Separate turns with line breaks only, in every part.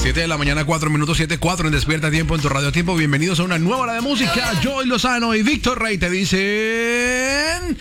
7 de la mañana, 4 minutos, 7:04 en Despierta Tiempo en tu radio tiempo. Bienvenidos a una nueva hora de música. Joey Lozano y Víctor Rey te dicen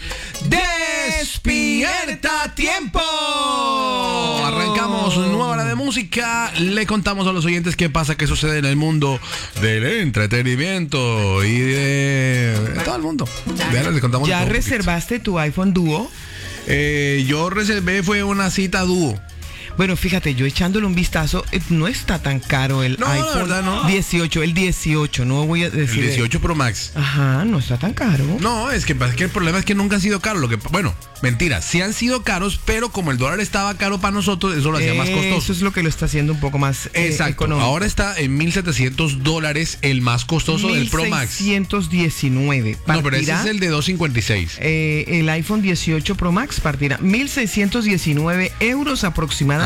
Despierta Tiempo. Arrancamos nueva hora de música. Le contamos a los oyentes qué pasa, qué sucede en el mundo del entretenimiento y de todo el mundo. Les contamos
¿Ya reservaste tu iPhone Duo?
Yo reservé, fue una cita dúo.
Bueno, fíjate, yo echándole un vistazo, no está tan caro el iPhone,
la verdad, no.
18, el 18, no voy a decir...
El 18 Pro Max.
Ajá, no está tan caro.
No, es que el problema es que nunca han sido caros. Bueno, mentira, sí han sido caros, pero como el dólar estaba caro para nosotros, eso lo hacía más costoso.
Eso es lo que lo está haciendo un poco más económico.
Ahora está en $1,700 el más costoso del Pro Max.
1,619.
No, pero ese es el de 256.
El iPhone 18 Pro Max partirá 1,619 euros aproximadamente.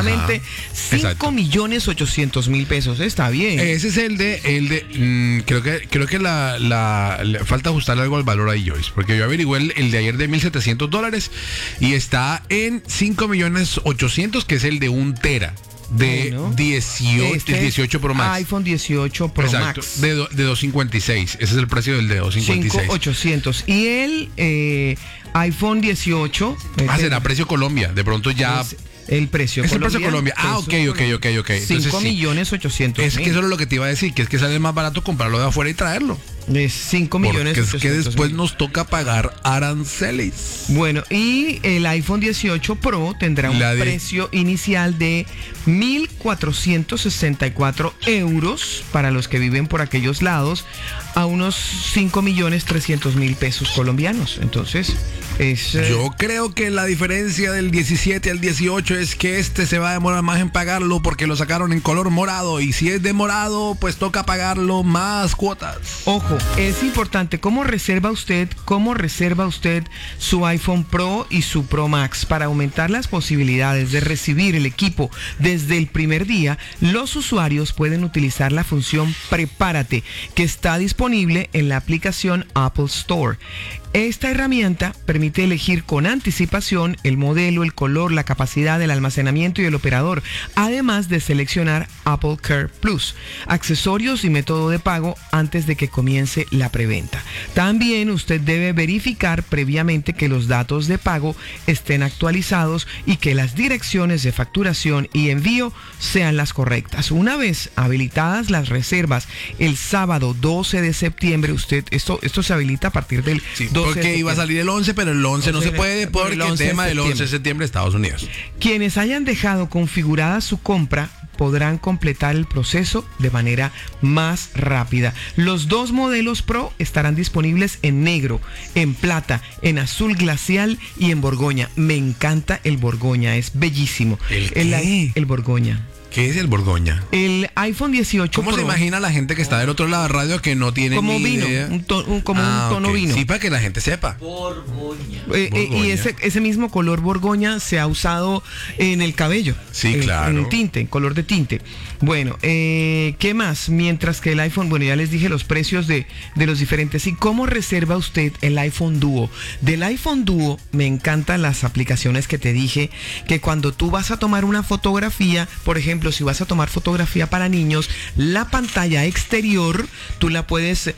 5.800.000 pesos. Está bien.
Ese es el de creo que le falta ajustarle algo al valor ahí, Joyce, porque yo averigué el de ayer de $1,700 y está en 5.800.000, que es el de 1 tera. De 18 Pro Max.
iPhone 18 Pro
Exacto,
Max.
de 256. Ese es el precio del de 256.
5.800. Y el iPhone 18.
Será precio Colombia. De pronto ya.
El precio
es el precio Colombia. Ok.
5.800.000.
Es que eso es lo que te iba a decir, que es que sale más barato comprarlo de afuera y traerlo.
Es 5.800.000.
Porque es que después nos toca pagar aranceles.
Bueno, y el iPhone 18 Pro tendrá un precio inicial de 1.464 euros para los que viven por aquellos lados, a unos 5.300.000 pesos colombianos. Entonces,
yo creo que la diferencia del 17 al 18 es que se va a demorar más en pagarlo porque lo sacaron en color morado, y si es de morado, pues toca pagarlo más cuotas.
Ojo, es importante cómo reserva usted su iPhone Pro y su Pro Max. Para aumentar las posibilidades de recibir el equipo desde el primer día, los usuarios pueden utilizar la función Prepárate, que está disponible en la aplicación Apple Store. Esta herramienta permite elegir con anticipación el modelo, el color, la capacidad del almacenamiento y el operador, además de seleccionar Apple Care Plus, accesorios y método de pago antes de que comience la preventa. También usted debe verificar previamente que los datos de pago estén actualizados y que las direcciones de facturación y envío sean las correctas. Una vez habilitadas las reservas el sábado 12 de septiembre, esto se habilita a partir del 12
porque iba a salir el 11, pero el 11 no se puede porque el tema del 11 de septiembre Estados Unidos.
Quienes hayan dejado configurada su compra podrán completar el proceso de manera más rápida. Los dos modelos Pro estarán disponibles en negro, en plata, en azul glacial y en borgoña. Me encanta el borgoña, es bellísimo. ¿El borgoña?
¿Qué es el borgoña?
El iPhone 18
¿Cómo
Pro,
se imagina la gente que está del otro lado de la radio que no tiene
como
ni
vino,
idea?
un tono vino.
Sí, para que la gente sepa.
Borgoña.
Y ese mismo color borgoña se ha usado en el cabello.
Sí, claro.
En tinte, en color de tinte. Bueno, ¿qué más? Mientras que el iPhone, bueno, ya les dije los precios de los diferentes. ¿Y cómo reserva usted el iPhone Duo? Del iPhone Duo me encantan las aplicaciones que te dije, que cuando tú vas a tomar una fotografía, por ejemplo, si vas a tomar fotografía para niños, la pantalla exterior, tú la puedes...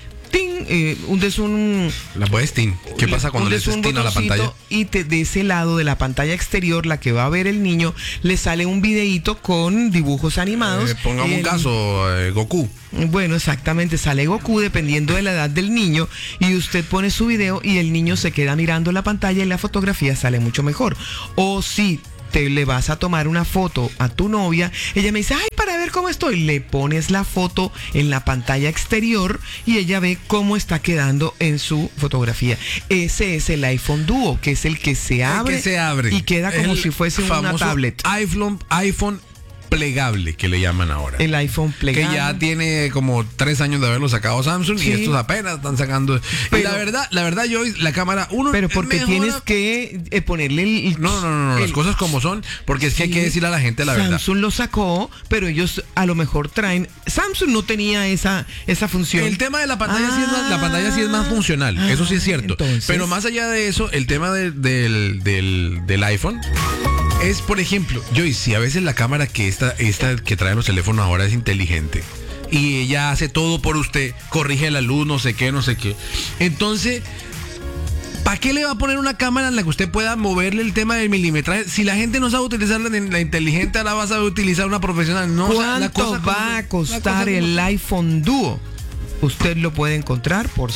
La puedes tin. ¿Qué pasa cuando le haces tin a la pantalla?
Y de ese lado de la pantalla exterior, la que va a ver el niño, le sale un videíto con dibujos animados.
Pongamos un caso, Goku.
Bueno, exactamente, sale Goku dependiendo de la edad del niño, y usted pone su video y el niño se queda mirando la pantalla y la fotografía sale mucho mejor. O si le vas a tomar una foto a tu novia, ella me dice, ay, para ver cómo estoy, le pones la foto en la pantalla exterior y ella ve cómo está quedando en su fotografía. Ese es el iPhone Duo, que es el que se abre y queda como si fuese una tablet.
iPhone plegable, que le llaman ahora.
El iPhone plegable.
Que ya tiene como 3 años de haberlo sacado Samsung, sí. Y estos apenas están sacando. Pero, y la verdad, yo la cámara
pero porque tienes que ponerle el...
No, las cosas como son, porque es que hay que decirle a la gente la verdad.
Samsung lo sacó, pero ellos a lo mejor traen... Samsung no tenía esa función.
El tema de la pantalla sí es más funcional, eso sí es cierto.
Entonces,
pero más allá de eso, el tema del iPhone es, por ejemplo, Joyce, si a veces la cámara que esta que traen los teléfonos ahora es inteligente y ella hace todo por usted, corrige la luz, no sé qué. Entonces, ¿para qué le va a poner una cámara en la que usted pueda moverle el tema del milimetraje? Si la gente no sabe utilizar la inteligente, ahora va a saber utilizar una profesional. No,
¿cuánto va a costar el iPhone Duo? Usted lo puede encontrar por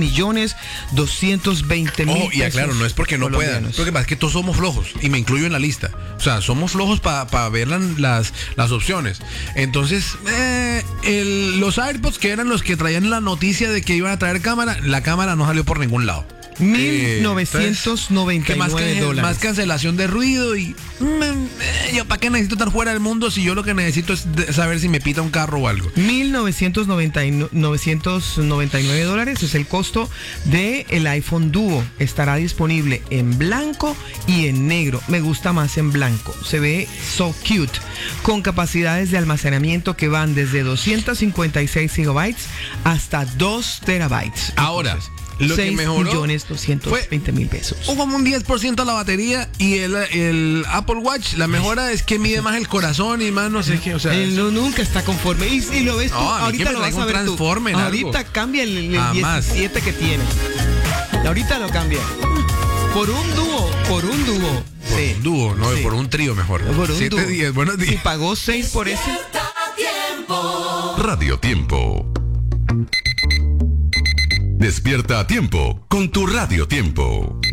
6.220.000.
Y aclaro, no es porque no puedan. Lo que pasa es que todos somos flojos, y me incluyo en la lista. O sea, somos flojos para ver las opciones. Entonces, los AirPods, que eran los que traían la noticia de que iban a traer cámara, la cámara no salió por ningún lado.
$1.999.
Más cancelación de ruido y yo para qué necesito estar fuera del mundo si yo lo que necesito es saber si me pita un carro o algo.
$1.999 es el costo del iPhone Duo. Estará disponible en blanco y en negro. Me gusta más en blanco. Se ve so cute. Con capacidades de almacenamiento que van desde 256 GB hasta 2 TB.
Ahora, lo que mejoró
$6.220.000 pesos.
Como un 10% la batería, y el Apple Watch, la mejora es que mide más el corazón y más no sé qué. O sea,
él nunca está conforme. Y lo ves tú, ahorita lo vas a ver tú. Ahorita cambia el 17 que tiene. Ahorita lo cambia. Por un dúo.
Por un dúo, no, por un trío mejor.
Por un
7 días, buenos días.
Si pagó 6 por ese.
Radio Tiempo. Despierta a tiempo con tu Radio Tiempo.